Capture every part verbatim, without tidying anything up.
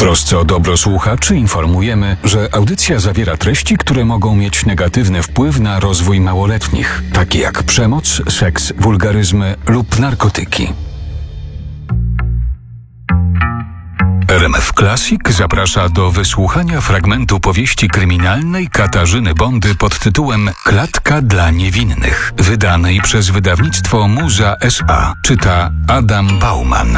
trosce o dobro słuchaczy informujemy, że audycja zawiera treści, które mogą mieć negatywny wpływ na rozwój małoletnich, takie jak przemoc, seks, wulgaryzmy lub narkotyki. R M F Classic zaprasza do wysłuchania fragmentu powieści kryminalnej Katarzyny Bondy pod tytułem Klatka dla niewinnych, wydanej przez wydawnictwo Muza S A. Czyta Adam Bauman.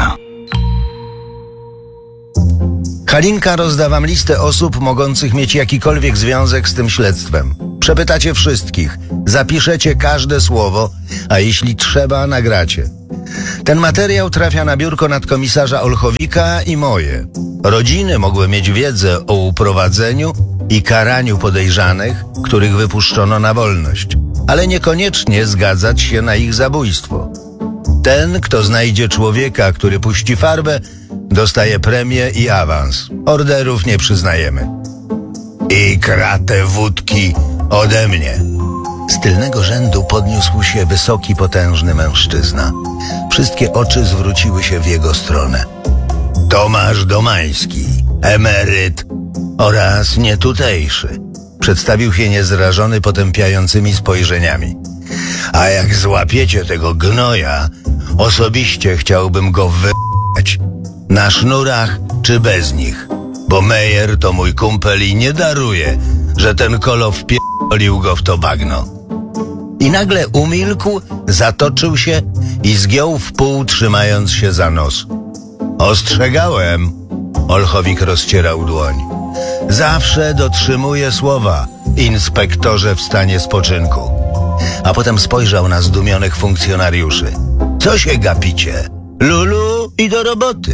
Halinka, rozdawam listę osób mogących mieć jakikolwiek związek z tym śledztwem. Przepytacie wszystkich, zapiszecie każde słowo, a jeśli trzeba, nagracie. Ten materiał trafia na biurko nadkomisarza Olchowika i moje. Rodziny mogły mieć wiedzę o uprowadzeniu i karaniu podejrzanych, których wypuszczono na wolność, ale niekoniecznie zgadzać się na ich zabójstwo. Ten, kto znajdzie człowieka, który puści farbę, dostaje premię i awans. Orderów nie przyznajemy. I kratę wódki ode mnie. Z tylnego rzędu podniósł się wysoki, potężny mężczyzna. Wszystkie oczy zwróciły się w jego stronę. Tomasz Domański, emeryt oraz nietutejszy. Przedstawił się niezrażony potępiającymi spojrzeniami. A jak złapiecie tego gnoja, osobiście chciałbym go wy***ać. Na sznurach czy bez nich. Bo Mejer to mój kumpel i nie daruje, że ten kolo wpierdolił go w to bagno. I nagle umilkł, zatoczył się i zgiął w pół, trzymając się za nos. Ostrzegałem. Olchowik rozcierał dłoń. Zawsze dotrzymuję słowa, inspektorze w stanie spoczynku. A potem spojrzał na zdumionych funkcjonariuszy. Co się gapicie? Lulu i do roboty.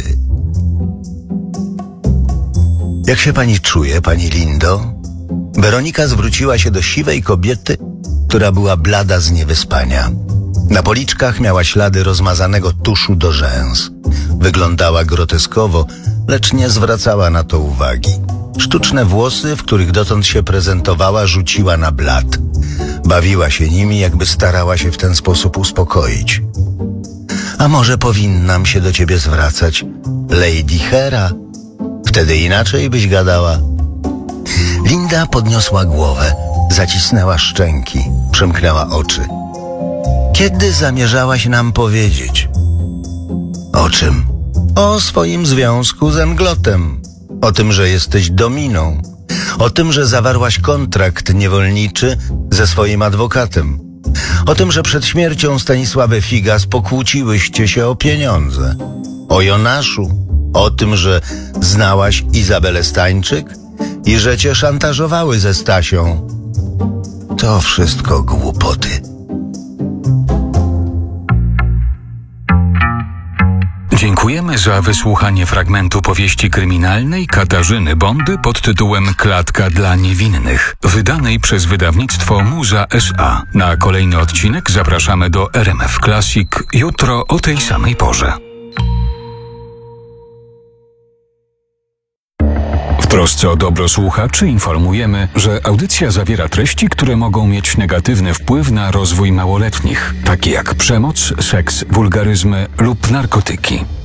Jak się pani czuje, pani Lindo? Weronika zwróciła się do siwej kobiety, która była blada z niewyspania. Na policzkach miała ślady rozmazanego tuszu do rzęs. Wyglądała groteskowo, lecz nie zwracała na to uwagi. Sztuczne włosy, w których dotąd się prezentowała, rzuciła na blat. Bawiła się nimi, jakby starała się w ten sposób uspokoić. A może powinnam się do ciebie zwracać Lady Hera? Wtedy inaczej byś gadała. Linda podniosła głowę, zacisnęła szczęki, przymknęła oczy. Kiedy zamierzałaś nam powiedzieć? O czym? O swoim związku z Englotem. O tym, że jesteś dominą. O tym, że zawarłaś kontrakt niewolniczy ze swoim adwokatem. O tym, że przed śmiercią Stanisławy Figas pokłóciłyście się o pieniądze. O Jonaszu. O tym, że znałaś Izabelę Stańczyk i że cię szantażowały ze Stasią. To wszystko głupoty. Dziękujemy za wysłuchanie fragmentu powieści kryminalnej Katarzyny Bondy pod tytułem Klatka dla niewinnych, wydanej przez wydawnictwo Muza S A. Na kolejny odcinek zapraszamy do R M F Classic jutro o tej samej porze. W trosce o dobro słuchaczy informujemy, że audycja zawiera treści, które mogą mieć negatywny wpływ na rozwój małoletnich, takie jak przemoc, seks, wulgaryzmy lub narkotyki.